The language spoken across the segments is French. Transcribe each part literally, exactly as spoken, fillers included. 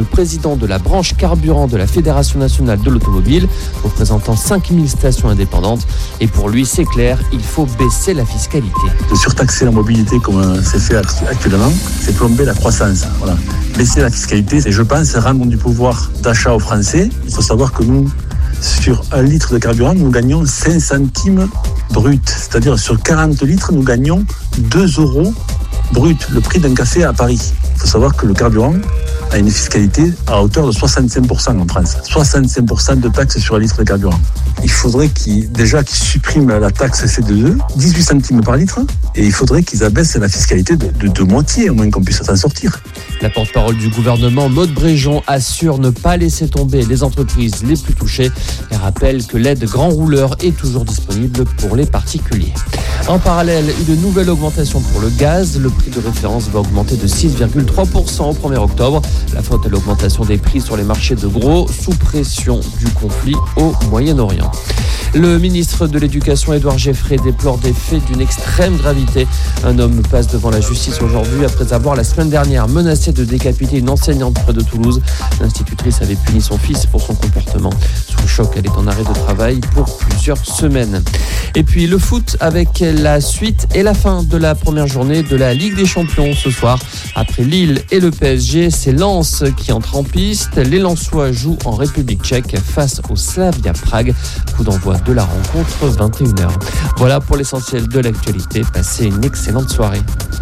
le président de la branche carburant de la Fédération nationale de l'automobile, représentant cinq mille stations indépendantes. Et pour lui, c'est clair, il faut baisser la fiscalité. De surtaxer la mobilité comme c'est fait actuellement, c'est plomber la croissance. Voilà. Baisser la fiscalité, c'est, je pense, rendre du pouvoir d'achat aux Français. Il faut savoir que nous, sur un litre de carburant, nous gagnons cinq centimes bruts. C'est-à-dire sur quarante litres, nous gagnons deux euros bruts, le prix d'un café à Paris. Il faut savoir que le carburant a une fiscalité à hauteur de soixante-cinq pour cent en France. soixante-cinq pour cent de taxes sur un litre de carburant. Il faudrait qu'ils, déjà qu'ils suppriment la taxe C deux E, dix-huit centimes par litre, et il faudrait qu'ils abaissent la fiscalité de, de, de moitié, au moins qu'on puisse s'en sortir. La porte-parole du gouvernement, Maud Bréjon, assure ne pas laisser tomber les entreprises les plus touchées et rappelle que l'aide grand rouleur est toujours disponible pour les particuliers. En parallèle, une nouvelle augmentation pour le gaz. Le prix de référence va augmenter de six virgule trois pour cent au premier octobre. La faute à l'augmentation des prix sur les marchés de gros sous pression du conflit au Moyen-Orient. Le ministre de l'Éducation, Édouard Geffray, déplore des faits d'une extrême gravité. Un homme passe devant la justice aujourd'hui après avoir la semaine dernière menacé de décapiter une enseignante près de Toulouse. L'institutrice avait puni son fils pour son comportement. Sous le choc, elle est en arrêt de travail pour plusieurs semaines. Et puis le foot avec la suite et la fin de la première journée de la Ligue des Champions ce soir. Après Lille et le P S G, c'est Lens qui entre en piste. Les Lensois jouent en République tchèque face au Slavia Prague. Coup d'envoi de la rencontre vingt et une heures. Voilà pour l'essentiel de l'actualité. Passez une excellente soirée.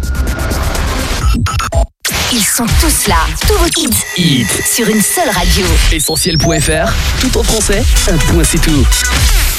Ils sont tous là, tous vos hits, hits sur une seule radio. Essentiel point F R, tout en français, un point c'est tout.